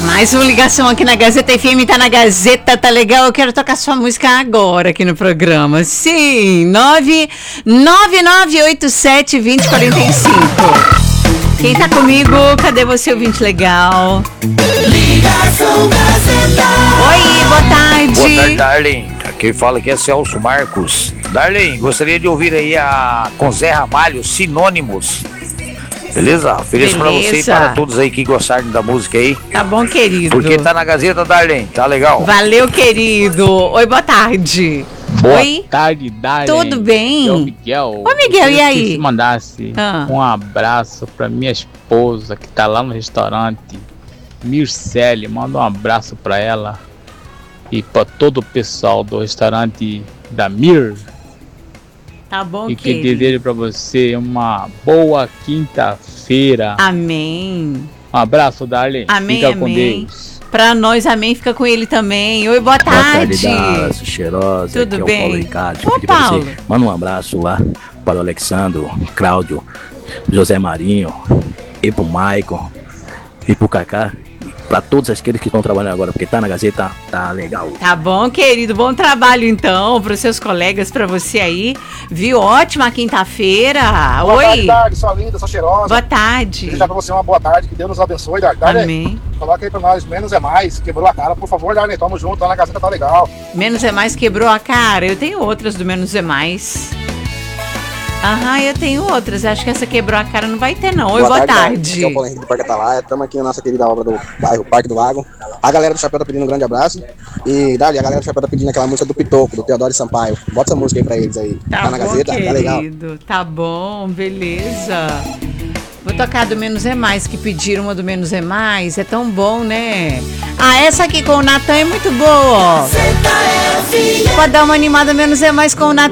Mais uma ligação aqui na Gazeta FM, tá na Gazeta, tá legal? Eu quero tocar sua música agora aqui no programa. Sim, 999872045. Quem tá comigo? Cadê você, ouvinte legal? Ligação Gazeta. Oi, boa tarde. Boa tarde, Darlene. Quem fala aqui é Celso Marcos. Darlene, gostaria de ouvir aí com Zé Ramalho, Sinônimos. Beleza? Ofereço pra você e para todos aí que gostaram da música aí. Tá bom, querido. Porque tá na Gazeta, Darlene. Tá legal? Valeu, querido. Oi, boa tarde. Boa Oi? tarde, Darlene. Tudo bem? É o Miguel. Oi, Miguel, e aí? Se mandasse um abraço pra minha esposa que tá lá no restaurante, Mircele. Manda um abraço pra ela e pra todo o pessoal do restaurante da Mir. Tá bom, e querido. que desejo pra você uma boa quinta-feira. Amém. Um abraço, Darlene. Amém, Fica amém. com Deus. Pra nós, amém, fica com ele também. Oi, boa tarde. Boa tarde, Dallas, cheirosa. Tudo aqui é bem? o Paulo Ricardo. Ô, Pedir pra Paulo. você, manda um abraço lá para o Alexandro, Cláudio, José Marinho, e pro Maicon, e pro Cacá, para todos aqueles que estão trabalhando agora, porque tá na Gazeta, tá legal. Tá bom, querido. Bom trabalho, então, pros seus colegas, pra você aí. Viu? Ótima quinta-feira. Boa Oi. tarde, Darlene, sua linda, sua cheirosa. Boa tarde. Desejar pra você uma boa tarde, que Deus nos abençoe, Darlene. Amém. Coloca aí pra nós, menos é mais, quebrou a cara, por favor, Darlene, tamo junto, tá na Gazeta, tá legal. Menos é mais quebrou a cara. Eu tenho outras do Menos é Mais. Aham, eu tenho outras. Acho que essa quebrou a cara não vai ter, não. Oi, boa tarde. Aqui é o Paulo Henrique do Parque Atalaia. Estamos aqui na nossa querida obra do bairro Parque do Lago. A galera do Chapéu tá pedindo um grande abraço. E Dali, a galera do Chapéu tá pedindo aquela música do Pitoco, do Teodoro Sampaio. Bota essa música aí pra eles aí. Tá na bom, Gazeta, querido. tá legal. Tá bom, beleza. Vou tocar do Menos é Mais, que pediram uma do Menos é Mais. É tão bom, né? Ah, essa aqui com o Natan é muito boa, ó. Pode dar uma animada Menos é Mais com o Natan.